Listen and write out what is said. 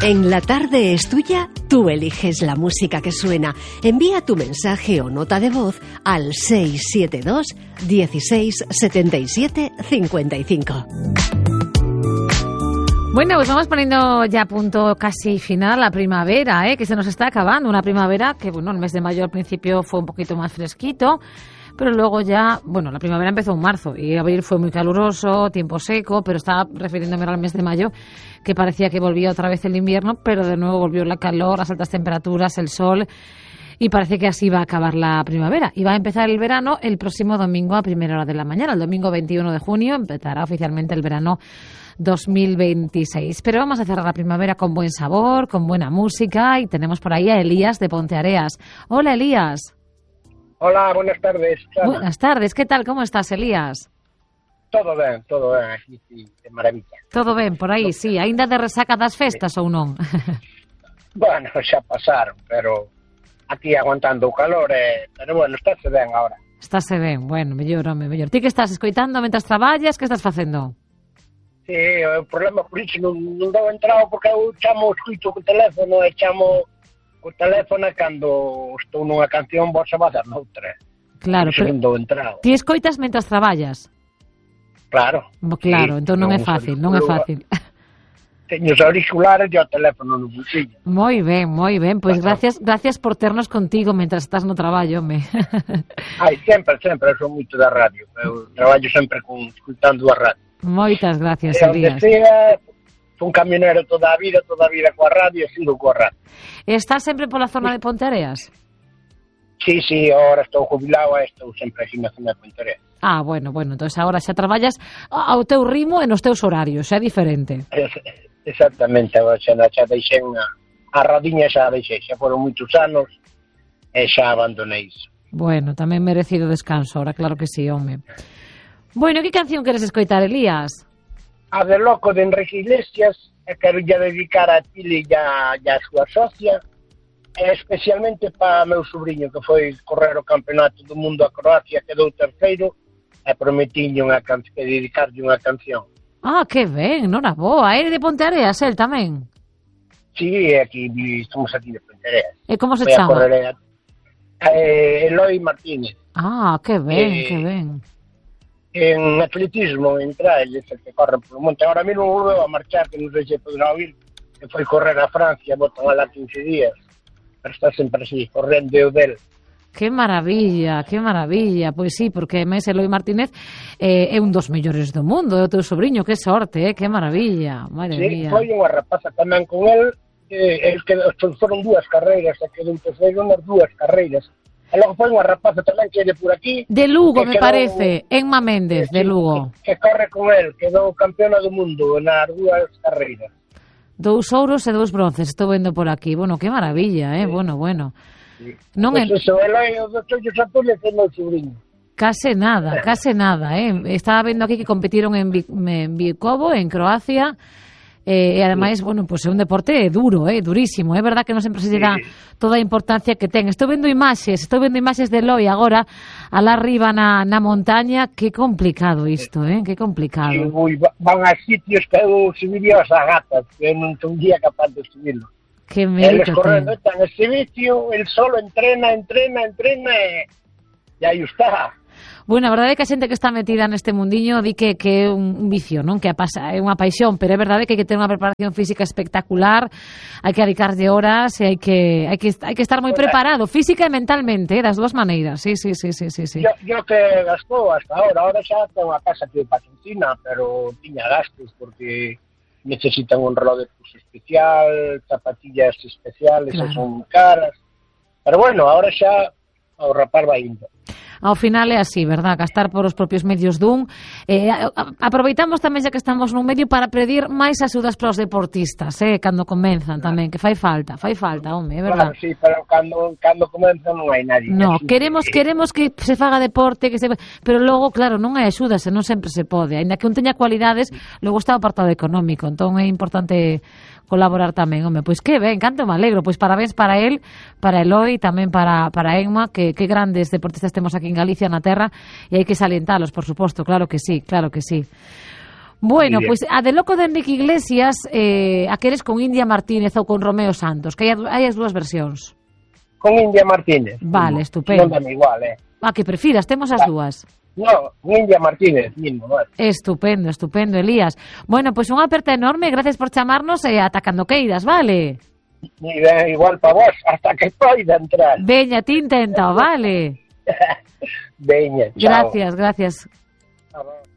En La Tarde es Tuya, tú eliges la música que suena. Envía tu mensaje o nota de voz al 672 16 77 55. Bueno, pues vamos poniendo ya punto casi final a la primavera, que se nos está acabando. Una primavera que, bueno, el mes de mayo al principio fue un poquito más fresquito, pero luego ya, bueno, la primavera empezó en marzo y abril fue muy caluroso, tiempo seco, pero estaba refiriéndome al mes de mayo, que parecía que volvía otra vez el invierno, pero de nuevo volvió la calor, las altas temperaturas, el sol, y parece que así va a acabar la primavera. Y va a empezar el verano el próximo domingo a primera hora de la mañana. El domingo 21 de junio empezará oficialmente el verano 2026. Pero vamos a cerrar la primavera con buen sabor, con buena música, y tenemos por ahí a Elías de Ponteareas. Hola, Elías. Hola, buenas tardes. Chana. Buenas tardes, ¿qué tal? ¿Cómo estás, Elías? Todo ben, aquí, sí, de maravilla. Todo ben, por aí, sí. Ainda de resaca das festas, ou non? Bueno, xa pasaron, pero aquí aguantando o calor, pero bueno, estáse ben agora. Estáse ben, bueno, mellor, home, mellor. Ti que estás escoitando mentras traballas, que estás facendo? Sí, o problema por iso non dou entrado porque eu chamo, escuito co teléfono e chamo co teléfono cando estou nunha canción vos a facer noutra. Claro, pero non dou entrado. Ti escoitas mentras traballas? Claro. Claro, sí, entón non é fácil, non é fácil. Teño os auriculares e o teléfono no bolsillo. Moi ben, pois gracias por ternos contigo mentras estás no traballo, home. Ai, sempre, eu sou moito da radio, eu traballo sempre escutando a radio. Moitas gracias, Elías. Fui un camionero toda a vida coa radio e sigo coa radio. Estás sempre pola zona de Ponteareas? Sí, ahora estou jubilado e estou sempre aquí na zona de Ponteareas. Ah, bueno, entonces agora xa traballas ao teu ritmo e nos teus horarios, xa é diferente. Exactamente, agora xa deixei a radiña, xa foron moitos anos e xa abandonei iso. Bueno, tamén merecido descanso, ahora claro que sí, home. Bueno, que canción queres escoitar, Elías? A de Loco de Enrique Iglesias, e quero ya dedicar a Tili e a súa socia, e especialmente para meu sobrinho que foi correr o campeonato do mundo a Croacia, quedou terceiro, e prometiño que dedicarlle unha canción. Ah, que ben, nora boa, de Ponteareas, el tamén? Sí, estamos aquí de Ponteareas. E como se chama? Eloy Martínez. Ah, que ben, que ben. En atletismo, en trail, ese que corre polo monte. Ahora mesmo volveu a marchar, que non sei se podrá oír, que foi correr a Francia, botan alá 15 días. Pero está sempre así, correndo o del. Que maravilla. Pois sí, porque mes Eloy Martínez é un dos mellores do mundo, é o teu sobrinho, que sorte, que maravilla. Madre mía. Foi unha rapaza tamén con el, que foron dúas carreiras, e quedou terceiro nas dúas carreiras. E logo foi unha rapaza tamén que é de por aquí. De Lugo, me parece, Enma Méndez, de Lugo. Que corre con el, quedou campeona do mundo nas dúas carreiras. 2 ouros e 2 bronces, estou vendo por aquí. Bueno, que maravilla, sí. Bueno. Sí. Non pues eso, Eloy, os dos ollos azules é meu sobrinho. Case nada, Estaba vendo aquí que competiron en Bikovo, en Croacia, e ademais, bueno, pues é un deporte duro, durísimo. É verdad que non sempre se lle dá toda a importancia que ten. Estou vendo imaxes de Eloy agora, alá arriba na montaña. Que complicado isto, que complicado. Sí, van a sitios que eu subiría as gatas, que non sería capaz de subirlo. Que mérito ten. Eles correndo, están ese vicio, el solo entrena, e aí está. Bueno, a verdade é que a xente que está metida neste mundiño di que é un vicio, non? Que é unha paixón, pero é verdade que hai que ter unha preparación física espectacular, hai que dedicarlle horas e hai que estar moi preparado, física e mentalmente, das dúas maneiras. Sí. Yo que gastou hasta ahora xa tengo a casa que patrocina, pero tiña gastos porque necesitan un reloj de pulso especial, zapatillas especiales, claro. Son caras. Pero bueno, ahora xa ao rapar vai indo. Ao final é así, verdad? Gastar por os propios medios dun. Aproveitamos tamén, xa que estamos nun medio, para pedir máis axudas para os deportistas, cando comenzan tamén, que fai falta, home, é verdad? Claro, sí, pero cando comenzan non hai nadie. No, queremos que se faga deporte, pero logo, claro, non hai axudas, e non sempre se pode. Ainda que un teña cualidades, logo está o apartado económico, entón é importante colaborar tamén, home, pois que ben, canto me alegro, pois parabéns para el, para Eloy, tamén para Enma, que grandes deportistas temos aquí en Galicia, na terra, e hai que salientalos, por suposto, claro que sí. Bueno, pues a de loco de Enrique Iglesias, a queres con India Martínez ou con Romeo Santos, que hai as dúas versións. Con India Martínez. Vale, estupendo. Non dame igual, A que prefiras, temos as dúas. No, India Martínez mismo, vale. Estupendo, estupendo, Elías. Bueno, pois unha aperta enorme, gracias por chamarnos e ata cando queiras, vale? Muy ben, igual para vos, hasta que poida entrar. Veña, ti intenta, vale? Veña, chao. Gracias. Chao.